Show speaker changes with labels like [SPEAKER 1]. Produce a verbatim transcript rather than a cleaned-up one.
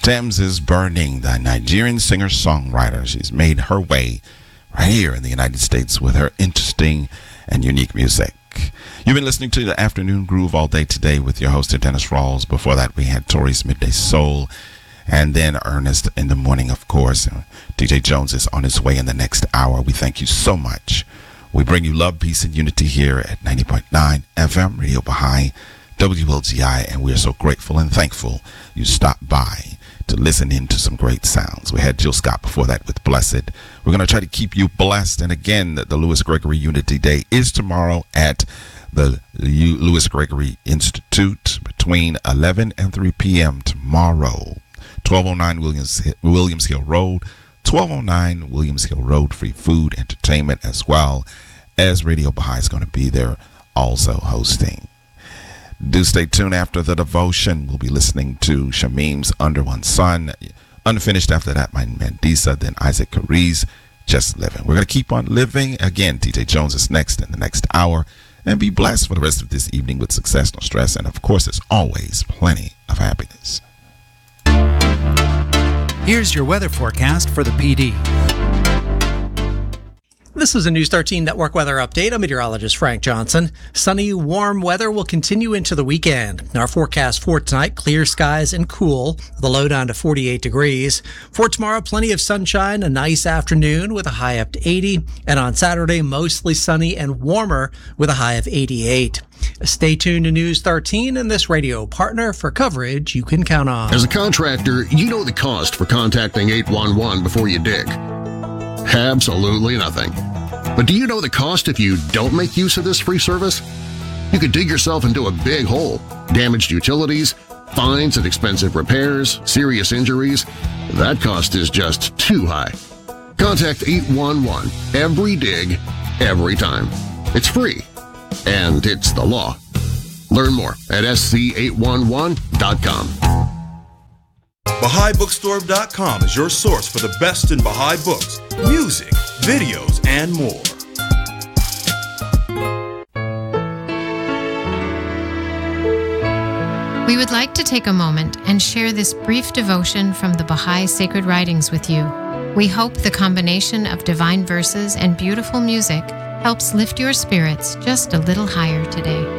[SPEAKER 1] Thames is Burning, the Nigerian singer-songwriter. She's made her way right here in the United States with her interesting and unique music. You've been listening to the Afternoon Groove all day today with your host, Dennis Rawls. Before that, we had Tori's Midday Soul, and then Ernest in the morning, of course. D J Jones is on his way in the next hour. We thank you so much. We bring you love, peace, and unity here at ninety point nine F M, Radio Baha'i, W L G I, and we are so grateful and thankful you stopped by to listen in to some great sounds. We had Jill Scott before that with Blessed. We're going to try to keep you blessed. And again, the Louis Gregory Unity Day is tomorrow at the Louis Gregory Institute between eleven and three p.m. tomorrow. twelve oh nine Williams, Williams Hill Road. twelve oh nine Williams Hill Road. Free food, entertainment, as well as Radio Baha'i is going to be there also hosting. Do stay tuned after the devotion. We'll be listening to Shamim's Under One Sun. Unfinished after that, my Mandisa, then Isaac Cariz, Just Living. We're going to keep on living. Again, D J Jones is next in the next hour. And be blessed for the rest of this evening with success, no stress, and of course, as always, plenty of happiness.
[SPEAKER 2] Here's your weather forecast for the P D.
[SPEAKER 3] This is a News thirteen Network weather update. I'm meteorologist Frank Johnson. Sunny, warm weather will continue into the weekend. Our forecast for tonight, clear skies and cool, the low down to forty-eight degrees. For tomorrow, plenty of sunshine, a nice afternoon with a high up to eighty. And on Saturday, mostly sunny and warmer with a high of eighty-eight. Stay tuned to News thirteen and this radio partner for coverage you can count on.
[SPEAKER 4] As a contractor, you know the cost for contacting eight one one before you dig. Absolutely nothing. But do you know the cost if you don't make use of this free service? You could dig yourself into a big hole, damaged utilities, fines and expensive repairs, serious injuries. That cost is just too high. Contact eight one one every dig, every time. It's free, and it's the law. Learn more at S C eight one one dot com.
[SPEAKER 5] Baha'i Bookstore dot com is your source for the best in Baha'i books, music, videos, and more.
[SPEAKER 6] We would like to take a moment and share this brief devotion from the Baha'i Sacred Writings with you. We hope the combination of divine verses and beautiful music helps lift your spirits just a little higher today.